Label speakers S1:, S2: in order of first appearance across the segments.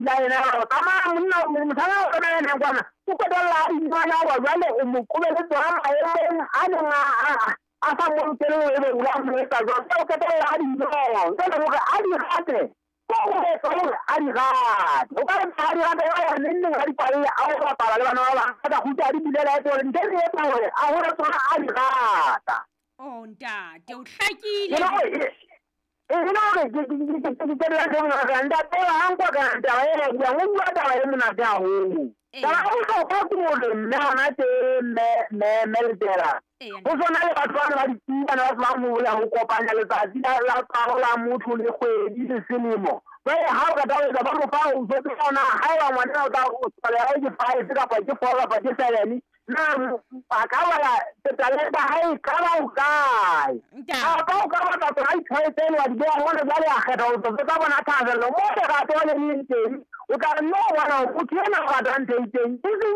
S1: la ena tama monna mothala o kana ena kwana o kodalla imana wa jwale o mokobele tswa maemong a neng a sa mo tele o ebe ula mo etsa jwang o katela a dino tsena mo a di gate o a di gate o ka a di gate ya nne ga di pale a o ba pala le bana ba ba ka go tla di bilela e tsore ntse e tsa hore a hore tsona a di gata
S2: o ntate o hlakile
S1: ina ke la ke na nda te ang kwa ka nda e ya mo bua ta e mona ta ho ta o ko ko le na te me tela o sona le batho ba di tsina na ba mo la ho kopanya le tsatsi la tsarola motho le kgwedi le selemo ba ha ka ta ba mo fa o se tsona ha wa ngwana o ta o tsala e ke fa e ka pa ke fola pa ke seleni na akawala tetaleta hai kama ukai akau kama ta hai tshwaetseng wa di bona jale a kgetha o tsa bona thazelo mo ga tole ni teng o ka no wana o tsena ga dante teng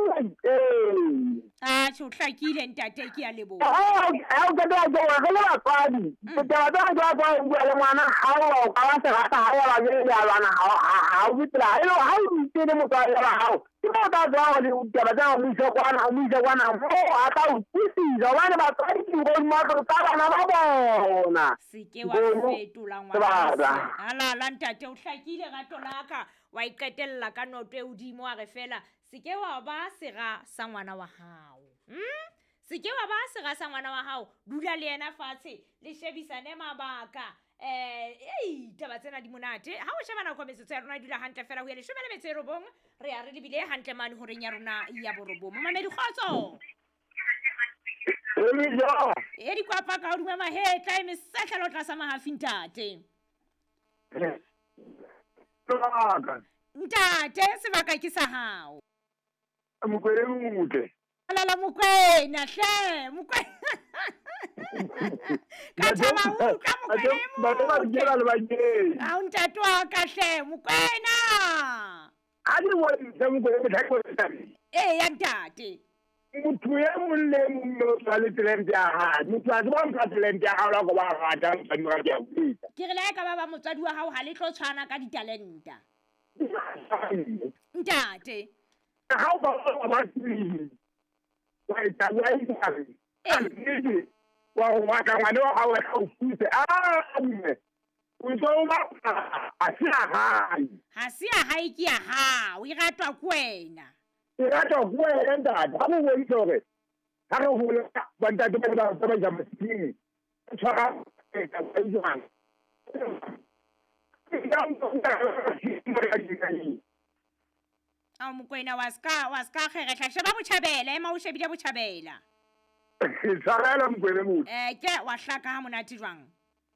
S2: a hlakile ntate ke a lebo
S1: a o ka ba go ga la padi te ba ga ba le ngwana ha o ka ba se rata ha ya ba le ya bana ha o bitla ha lo ha o tsene mo ka ya ha o mo ta ga le o ba ga mo se kwana mo a ta o tsisa bana ba tsari ke go mo ka ta bana ba bona
S2: se ke wa fetola ngwana ala la ntate o hlakile ga tolaka wa iqetella ka noto e udimo a re fela se ke wa ba sega sa ngwana wa hao se ke wa ba sega sa ngwana wa hao dula le yena fatshe le shebisane mabaka taba tsena di monate ha o shebana go metsetso ya rona dula hantle fela ho ya le shebele metsero bong re ya re le bile hantle mane ho reng ya rona ya borobo mamedi khotso di kwapa ka hodima mahetla e mesahla lo tlasa mahafintate ntate sebaka ke sa hao
S1: mokwele mutle
S2: alala mokwena hle mokwena ka tama utlwa mokwena mutle a ntate wa ka hle mokwena
S1: a di mo tse mokwele ka go
S2: ya ntate
S1: motho ye molle mo tsa le talent ya ha motho a ba mo talent ya ha la go ba rata ka di ra ya utlwa
S2: ke re la ka ba motswadi wa hao ha le tlo tshwana ka ditalenta ntate
S1: ha o ba tsini wa ita wa ka ngwana wa hao ga o fuse mme o tlo ba a
S2: si a hae ke ya hao e ratwa ke wena
S1: e ratwa ke wena ntate ha mo boi tore ha re hola ba ntate ba ba ja masini tshwara ka tswana
S2: a mokwena wa ska kgeretla sheba botjhabela ema o shebile botjhabela
S1: tsarela mokwele motho
S2: ke wa hlaka ha monate jwang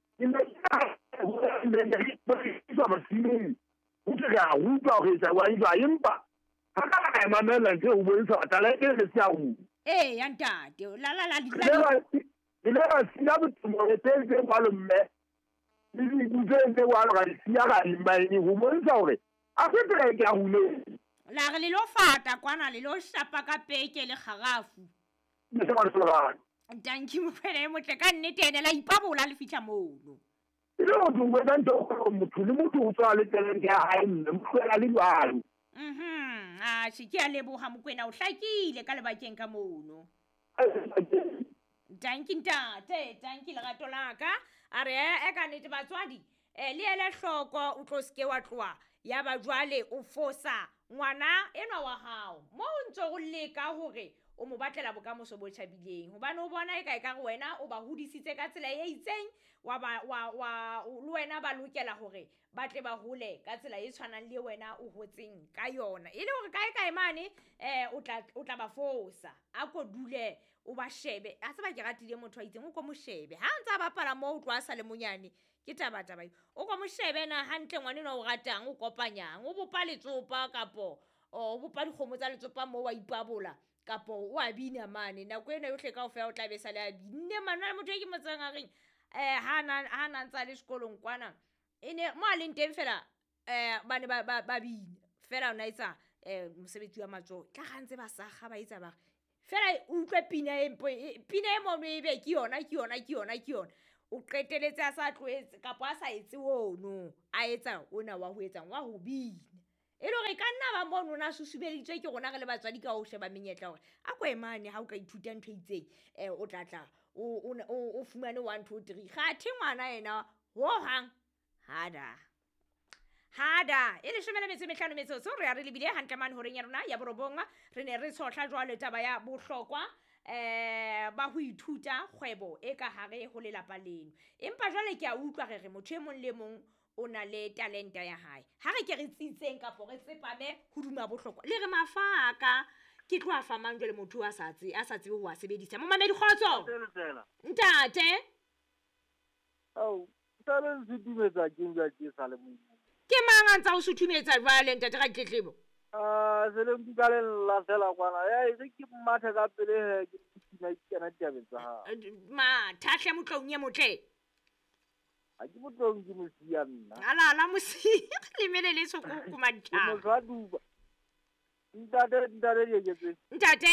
S1: ga utlwa go etsa wa itwa empa ha ka ka mamela ntse o bontsha tala e le sia go
S2: ya ntate la
S1: le ba sina botumo e tse kwa lo mme le dutse wa lo ga sia ga imbaini go bontsha gore a se tle ke a hule
S2: la re le lo fata kwana le lo shapa ka peke le khagafu
S1: ne se ba tsoga
S2: thank you mokwena mo tle ka nnete ene la ipabola le fitla mono
S1: ile o dungwe ka ntho go motho le motho o tswa le talent ya hae mme mokwela le jwalo
S2: a se ke a leboga mokwena o hlakile ka lebakeng ka mono thank you le gato laka a re e ka nnete batswadi le ele hloko o tlo se ke wa tloa ya ba jwale o fosa ngwana enwa wa hao mo o ntse go leka hore o mo batlela bokamoso bo tshabileng hobane o bona e ka re wena o ba hodisitse ka tsela e itseng wa le wena ba lokela hore ba tle ba hole ka tsela e tshwanang le wena o hotseng ka yona ile hore kae mane o tla ba fosa a ko dule o ba shebe a se ba ke ratile motho a itseng o ko mo shebe ha ntse a bapala mo o tloa sa le monyane ke taba o ko mo shebe na hantle ngwane no o ratang o kopanyang o bopa letsopa kapo o bopa dikgomo tsa letsopa mo wa ipabola kapo wa bina mane na kwena yohle ka ofela o tla be sa le a binne mana motho e ke motsang a reng ha na ntsa le sekolong kwana ene mo a leng teng fela bane ba bina fela ona itsa mosebetsi wa matso tla gantse ba sa ga ba itsa ba fela utlwe pina e mo e be ke yona o qeteletse a sa tloetse kapo a sa etse wono a etsa ona wa ho etsang wa ho bina e le gore ka nna ba mono na susubeditswe ke gona re le batswadi ka o sheba menyetla gore a ko emane ha o ka ithuta ntho itseng o tlatla o fumane 1 2 3 ga thi ngwana ena ho hang hada e le 15 metsotso re a re lebile hantle mane horeng ya rona ya borobonga re ne re sohla jwale taba ya bohlokwa ba ho ithuta kgwebo e ka hare ho lelapa leno empa jwale ke a utlwa re motho e mong le mong o na le talenta ya hae ha re ke re tsitseng kapo re tsepame ho duma bohlokwa le re mafaka ke tlo a famang jwale motho a sa tsebe ho a sebedisa mo mamedi kgotso ntate
S1: tala nsutumetsa ke ntse ke sa le mo
S2: ke mang a ntse o suthumetsa jwale ntate ga tletlebo
S1: se le mpikale la fela kwana ya ise ke mmathe ka pele ke tsina kena ditabeng tsa ha
S2: mathahle motlong ye motle
S1: a ke botlong ke mosia nna
S2: ala mosia le mele le soko kuma ntha
S1: mo tshwa duba ntate di
S2: ntate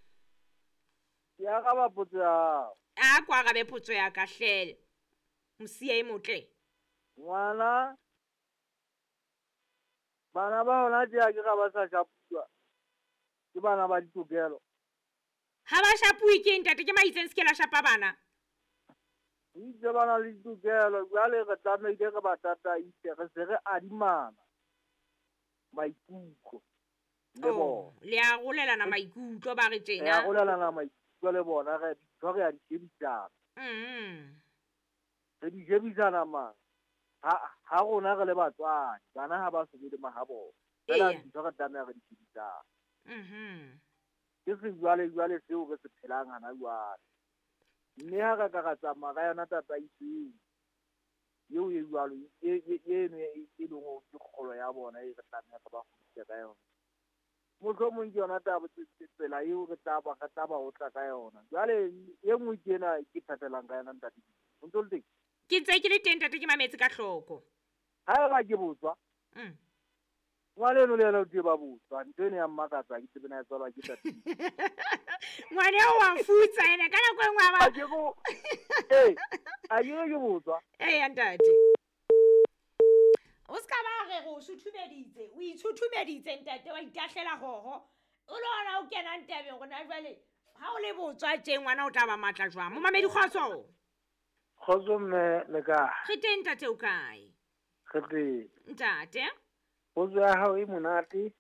S1: ya ga ba potsa
S2: a kwa ga be potso ya ka hlele mosia e motle
S1: ngwana bana ba hona tja ke ga ba sa shapua ke bana ba ditokelo
S2: ha ba shapui ke ntate ke maitseng se ke la shapa bana
S1: itse bana le ditokelo jwale re tlameile re ba tataise re se re adimana maikutlo le bona
S2: le a golelana maikutlo ba re tjena
S1: ya golelana maikutlo le bona re ditho re a di shebisana re di shebisana man ha rona re le batswadi bana ha ba sebele mahabo fela ditho re tlameha re di shebisana ke se jwale seo re se phelang hana jwale mme ha ka ka tsamaya ka yona tataiseng yeo e jwalo eno e leng go ke kgolo ya bona e re tlameha re ba godise ka yona mohlomong ke yona tsela eo re tla ba o tla ka yona jwale e nngwe ke ena ke phatelang ka yona ntate o ntse le teng
S2: ke ntse ke le teng ntate ke mametse ka hloko
S1: ha ba ke botswa ngwane no le ela o tie ba botswa ntho ene ya mmakatsa ke tsebena ya tswalwa ke tate
S2: ngwane o wa futsa ene ka nako engwe ba
S1: a ke botswa
S2: ya ntate o ska ba re go suthumeditse o itshuthumeditse ntate wa itahlela hoho o le ona o kena ntabeng gona jwale ha o le botswa tje ngwana o tla ba matla jwang mo mamedi kgotso
S1: mme le ka
S2: re teng ntate o kae
S1: re teng
S2: ntate
S1: go tswa hao e monate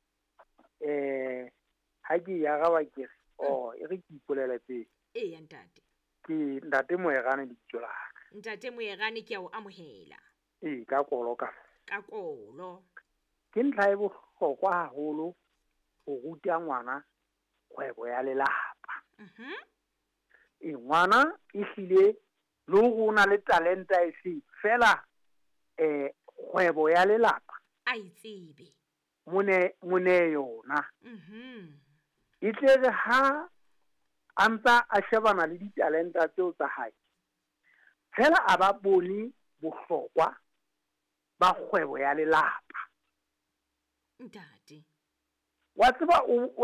S1: ha ke ya ga wa ke e re ke ipolela tse
S2: ya ntate
S1: ke ntate Moerane ditjola
S2: ntate Moerane ke a o amohela
S1: ka kolo
S2: ka kolo
S1: ke ntlha e bohlokwa haholo go ruta ngwana kgwebo ya lelapa ngwana e hlile le go na le talenta e se fela kgwebo ya lelapa
S2: a itsebe
S1: mone yona e tle ha anta a shebana le ditalenta tseo tsa hae fela a ba bone bohlokwa ba kgwebo ya lelapa
S2: ntate
S1: wa tseba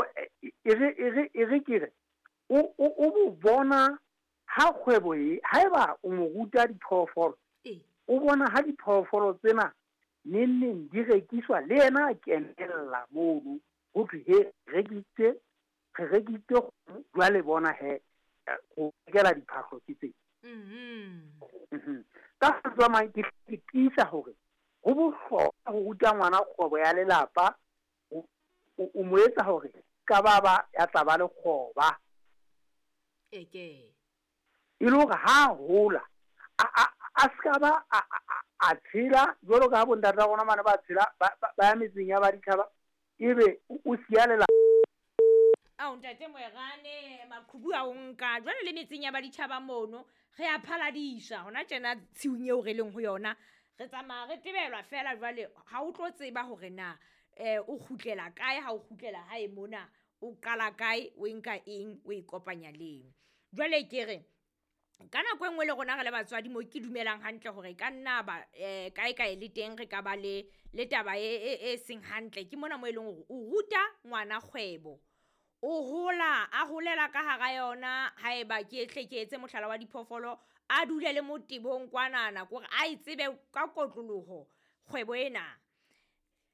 S1: e re kere o bo bona ha kgwebo ha eba o mo ruta diphoofolo o bona ha diphoofolo tsena neng di rekiswa le yena a kenella mono go thwe he re rekitse jwale bona he go rekela diphahlo ke tse ka tsama ke tiisa hore go bohlokwa go ruta ngwana kgwebo ya lelapa o mo etsa hore ka baba ya tla ba le kgoba
S2: e
S1: le hore ha hola a ska ba a tshela jwalo ka bontate gona mane ba tshela ba ya metseng ya baditšhaba ebe o sialela
S2: ntate Moerane maqhubu a o nka jwale le metseng ya baditšhaba mono re a phaladisa gona tjena tshiung eo re leng ho yona re tsamaya re tebelwa fela jwale ha o tlo tseba hore na o khutlela kae ha o khutlela hae mona o qala kae o nka eng o ikopanya leng jwale ke re ka nako engwe le gona ga le batswadi mo ke dumelang hantle hore ka nna ba kae le teng re ka ba le taba e seng hantle ke mona mo e leng hore o ruta ngwana kgwebo o hola a holela ka hara yona haeba ke etse mohlala wa diphoofolo a dule le motebong kwanana gore a itsebe ka kotloloho kgwebo ena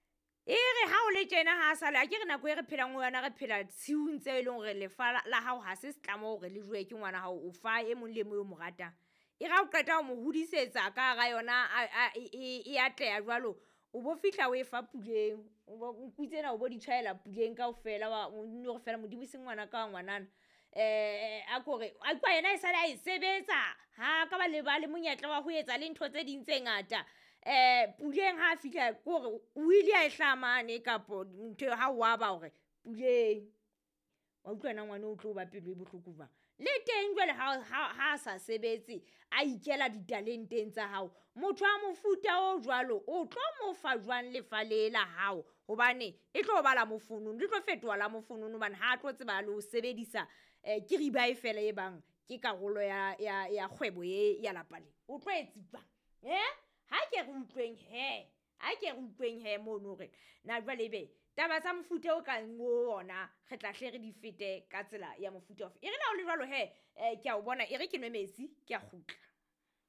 S2: re ha o le tjena ha sala a ke re nako e re phelang ho yona re phela tshiung tse e leng gore lefa la hao ha se setlamo gore le jwe ke ngwana hao o fa e mong le mo yo mo ratang e ra o qeta o mo hudisetsa ka ga yona e atleya jwalo o bo fihla o e fa puleng o bo nkutsena o bo di tshwaela puleng kaofela wa nne go fela modimo se ngwana ka ngwanana a kore a kwa yena e sale a e sebetsa ha ka ba le monyetla wa ho etsa le ntho tse ding tse ngata puleng ha fihla kore o ile a hlamane kapo ntho ha wa ba hore puleng wa utlwana ngwana o tlo ba pelo e bohloko ba le teng jwale ha sa sebetse a ikela ditalenteng tsa hao motho a mofuta o jwalo o tlo mo fa jwang lefa le la hao hobane e tlo bala mofunung le tlo fetola la mofunung hobane ha tlo tseba le ho sebedisa ke riba e fela e bang ke karolo ya kgwebo e ya lapale o tlo etsiba ha ke re utlweng he mono re na jwale be taba tsa mofuta o ka ngo ona re tla hle re di fete ka tsela ya mofuta ofe e re na o le jwalo he ke a o bona e re ke nwe metsi ke a kgutla